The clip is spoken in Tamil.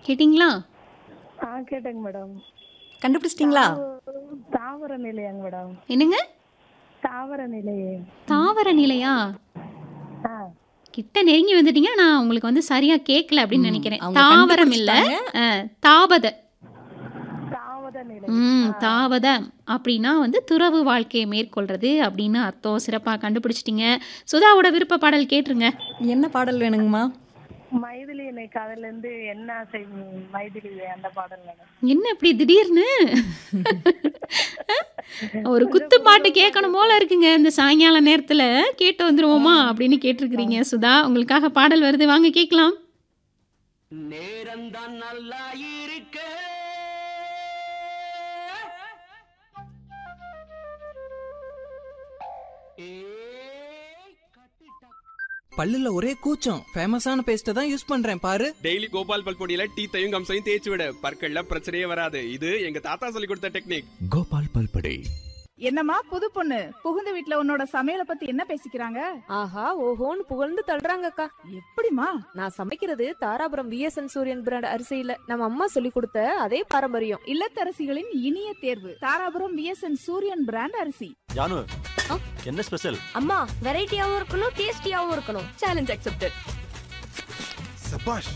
கேட்டிங்களா? கேட்டேங்க மேடம். கண்டுபிடிச்சிட்டீங்களா? தாவர நிலையாங்க மேடம். என்னங்க? தாவர நிலை. தாவர நிலையா? ஆ கிட்ட நெருங்கி வந்துட்டீங்க. நான் உங்களுக்கு வந்து சரியா கேட்கல அப்படின்னு நினைக்கிறேன். அவங்க தாவரம் இல்ல. கண்டுபிடிச்சிட்டாங்க. தாவத. தாவத நிலை. தாவத அப்படின்னா வந்து துறவு வாழ்க்கையை மேற்கொள்றது அப்படின்னு அர்த்தம். சிறப்பா கண்டுபிடிச்சிட்டீங்க. சுதாவோட விருப்ப பாடல் கேட்டுருங்க. என்ன பாடல் வேணுங்கம்மா? மைதிலி என்னை காதல இருந்து என்ன மைதிலி அந்த பாடல் மேடம். என்ன இப்படி திடீர்னு ஒரு குத்து பாட்டு கேட்கணும் போல இருக்குங்க. இந்த சாயங்கால நேரத்துல கேட்டு வந்துருவோமா அப்படின்னு கேட்டிருக்கிறீங்க சுதா. உங்களுக்காக பாடல் வருது, வாங்க கேட்கலாம். நேரம்தான் நல்லா இருக்க பல்லுல ஒரே கூச்சம். ஃபேமஸான பேஸ்ட தான் யூஸ் பண்றேன் பாரு. டெய்லி கோபால் பல்பொடியில டீத்தையும் கம்சையும் தேய்ச்சி விட, பற்கள்ல பிரச்சனையே வராது. இது எங்க தாத்தா சொல்லி கொடுத்த டெக்னிக். கோபால் பல்படை. என்னம்மா புது பொண்ணு, புகுந்த வீட்ல உன்னோட சமையலை பத்தி என்ன பேசிக்கிறாங்க? ஆஹா ஓஹோன்னு புகழ்ந்து தள்ளுறாங்கக்கா. எப்படிமா? நான் சமைக்கிறது தாராபுரம் விஎஸ்என் சூரியன் பிராண்ட் அரிசியில நம்ம அம்மா சொல்லி கொடுத்த அதே பாரம்பரியம். இல்லத்தரசிகளின் இனிய தேர்வு தாராபுரம் விஎஸ்என் சூரியன் பிராண்ட் அரிசி. ஜானு, என்ன ஸ்பெஷல்? அம்மா வெரைட்டியாவும் இருக்கணும், டேஸ்டியாவும் இருக்கணும். Challenge accepted. சபாஷ்.